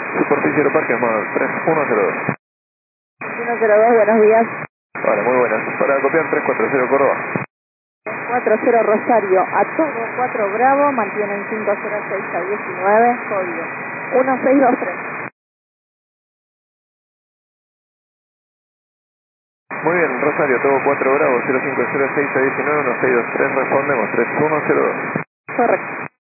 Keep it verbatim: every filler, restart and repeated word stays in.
Superficie Aeroparque, Módulo tres uno cero dos. uno cero dos, buenos días. Vale, muy buenas. Para copiar tres cuatro cero Córdoba. cuatro cero Rosario, a todo cuatro Bravo, mantienen cinco cero seis a diecinueve, código uno seis dos tres. Muy bien, Rosario, todo cuatro Bravo, cero cinco cero seis a diecinueve, uno seis dos tres, respondemos tres uno cero dos. Correcto.